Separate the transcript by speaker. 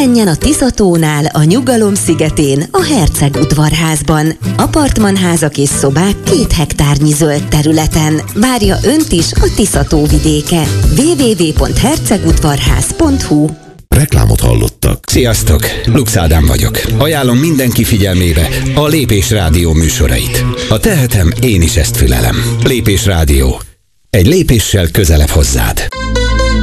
Speaker 1: menjen a Tiszatónál, a Nyugalom szigetén, a Herceg udvarházban. Apartmanházak és szobák 2 hektárnyi zöld területen. Várja önt is a Tiszató vidéke. www.hercegudvarház.hu.
Speaker 2: Reklámot hallottak.
Speaker 3: Sziasztok! Lux Ádám vagyok. Ajánlom mindenki figyelmébe a Lépés Rádió műsorait. Ha tehetem, én is ezt fülelem. Lépés Rádió. Egy lépéssel közelebb hozzád.